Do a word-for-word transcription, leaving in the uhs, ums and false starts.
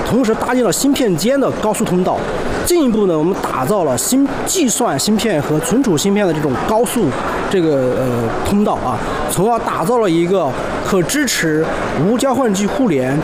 同时搭建了芯片间的高速通道。进一步呢，我们打造了芯计算芯片和存储芯片的这种高速这个呃通道啊，从而打造了一个可支持无交换机互联、